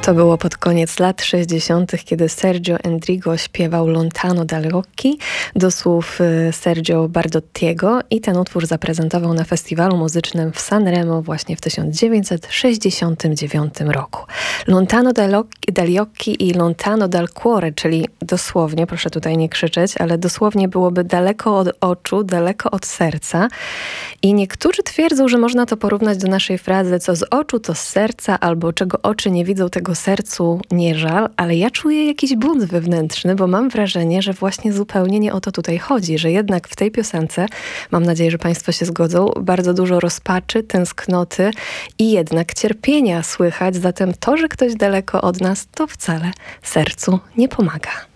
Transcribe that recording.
To było pod koniec lat 60., kiedy Sergio Endrigo śpiewał Lontano dagli occhi do słów Sergio Bardottiego i ten utwór zaprezentował na festiwalu muzycznym w Sanremo właśnie w 1969 roku. Lontano dagli occhi i Lontano dal cuore, czyli dosłownie, proszę tutaj nie krzyczeć, ale dosłownie byłoby daleko od oczu, daleko od serca. I niektórzy twierdzą, że można to porównać do naszej frazy co z oczu, to z serca, albo czego oczy nie widzą, tego sercu nie żal, ale ja czuję jakiś bunt wewnętrzny, bo mam wrażenie, że właśnie zupełnie nie o to tutaj chodzi, że jednak w tej piosence, mam nadzieję, że Państwo się zgodzą, bardzo dużo rozpaczy, tęsknoty i jednak cierpienia słychać, zatem to, że ktoś daleko od nas, to wcale sercu nie pomaga.